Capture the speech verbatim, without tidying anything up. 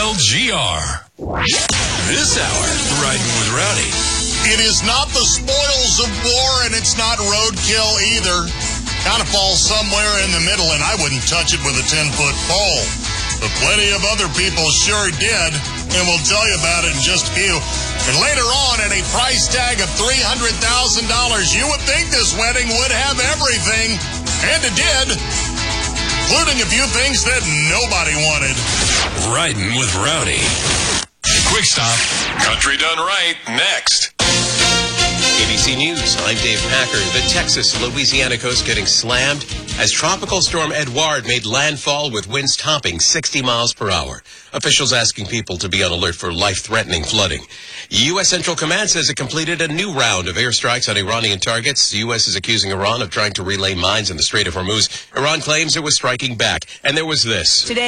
L G R. This hour, Riding with Rowdy. It is not the spoils of war, and it's not roadkill either. Kind of falls somewhere in the middle, and I wouldn't touch it with a ten-foot pole. But plenty of other people sure did, and we'll tell you about it in just a few. And later on, at a price tag of three hundred thousand dollars, you would think this wedding would have everything, and it did, including a few things that nobody wanted. Riding with Rowdy. Quick stop. Country Done Right, next. A B C News, I'm Dave Packer. The Texas-Louisiana coast getting slammed as Tropical Storm Edouard made landfall with winds topping sixty miles per hour. Officials asking people to be on alert for life-threatening flooding. U S. Central Command says it completed a new round of airstrikes on Iranian targets. The U S is accusing Iran of trying to relay mines in the Strait of Hormuz. Iran claims it was striking back. And there was this. Today